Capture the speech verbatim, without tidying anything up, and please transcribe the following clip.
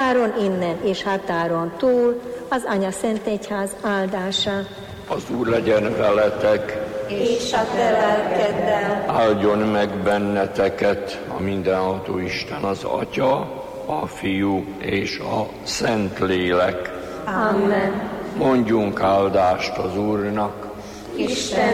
határon innen és határon túl, az Anya Szent Egyház áldása. Az Úr legyen veletek, és a te lelkeddel. áldjon meg benneteket a mindenható Isten, az Atya, a Fiú és a Szentlélek. Amen. Mondjunk áldást az Úrnak. Isten